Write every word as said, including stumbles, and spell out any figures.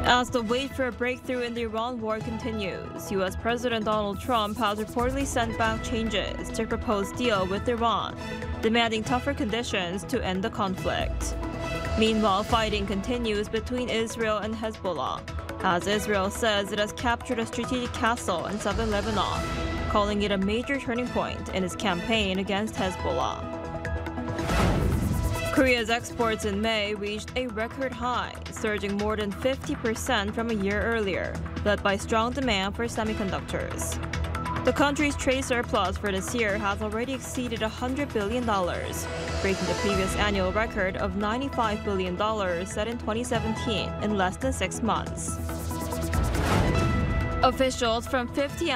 As the wait for a breakthrough in the Iran war continues, U S President Donald Trump has reportedly sent back changes to a proposed deal with Iran, demanding tougher conditions to end the conflict. Meanwhile, fighting continues between Israel and Hezbollah, as Israel says it has captured a strategic castle in southern Lebanon, calling it a major turning point in its campaign against Hezbollah. Korea's exports in May reached a record high, surging more than fifty percent from a year earlier, led by strong demand for semiconductors. The country's trade surplus for this year has already exceeded one hundred billion dollars, breaking the previous annual record of ninety-five billion dollars set in twenty seventeen in less than six months. Officials from fifty